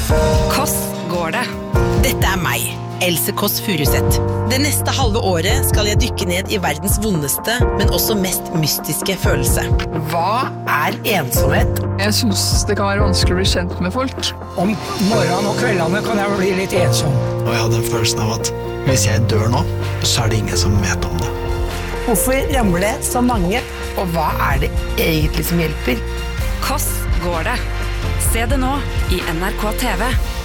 Koss går det. Dette meg, Else Kåss Furuseth. Det neste halve året skal jeg dykke ned i verdens vondeste, men også mest mystiske følelse. Hva ensomhet? Jeg synes det kan være vanskelig å bli kjent med folk. Om morgenen og kveldene kan jeg bli litt ensom. Og jeg hadde en følelsen av at hvis jeg dør nå, så det ingen som vet om det. Hvorfor ramler så mange? Og hva det egentlig som hjelper? Koss går det. Se det nå i NRK TV.